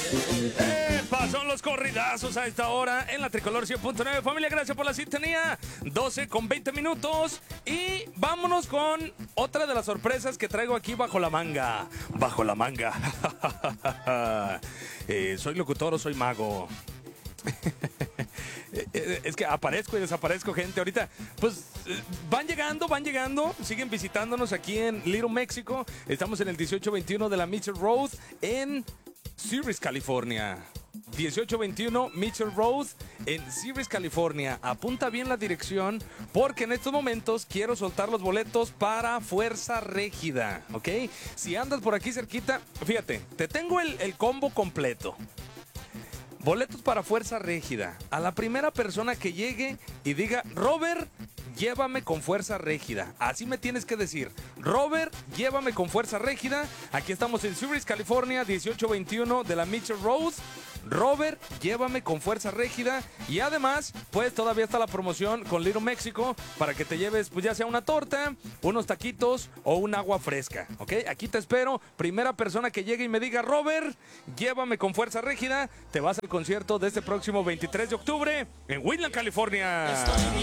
Son los corridazos a esta hora en la Tricolor 100.9. Familia, gracias por la sintonía. 12:20 minutos. Y vámonos con otra de las sorpresas que traigo aquí bajo la manga. Bajo la manga. ¿Soy locutor o soy mago? Es que aparezco y desaparezco, gente. Ahorita, pues, van llegando, siguen visitándonos aquí en Little México. Estamos en el 1821 de la Mitchell Road en Syracuse, California. 1821 Mitchell Road en Syracuse, California. Apunta bien la dirección porque en estos momentos quiero soltar los boletos para Fuerza Régida, ¿ok? Si andas por aquí cerquita, fíjate, te tengo el combo completo. Boletos para Fuerza Régida. A la primera persona que llegue y diga, Robert, llévame con Fuerza Régida. Así me tienes que decir. Robert, llévame con Fuerza Régida. Aquí estamos en Syracuse, California, 1821 de la Mitchell Road. Robert, llévame con Fuerza Régida. Y además, pues todavía está la promoción con Little México para que te lleves, pues ya sea una torta, unos taquitos o un agua fresca, ¿ok? Aquí te espero. Primera persona que llegue y me diga, Robert, llévame con Fuerza Régida, te vas al concierto de este próximo 23 de octubre en Woodland, California.